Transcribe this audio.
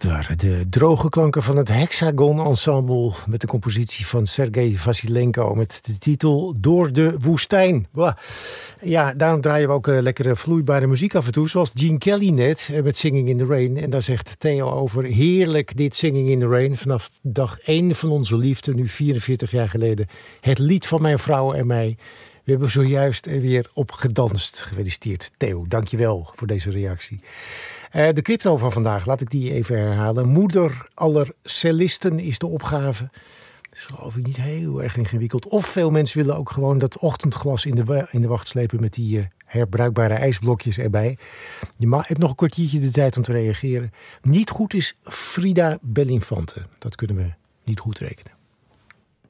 Dat waren de droge klanken van het Hexagon Ensemble met de compositie van Sergei Vasilenko met de titel Door de woestijn. Blah. Ja, daarom draaien we ook lekkere vloeibare muziek af en toe, zoals Gene Kelly net met Singing in the Rain. En daar zegt Theo over, heerlijk dit Singing in the Rain. Vanaf dag 1 van onze liefde, nu 44 jaar geleden, het lied van mijn vrouw en mij. We hebben zojuist er weer op gedanst. Gefeliciteerd Theo, dankjewel voor deze reactie. De crypto van vandaag, laat ik die even herhalen. Moeder aller cellisten is de opgave. Dat is geloof ik niet heel erg ingewikkeld. Of veel mensen willen ook gewoon dat ochtendglas in de wacht slepen met die herbruikbare ijsblokjes erbij. Je hebt nog een kwartiertje de tijd om te reageren. Niet goed is Frida Bellinfante. Dat kunnen we niet goed rekenen.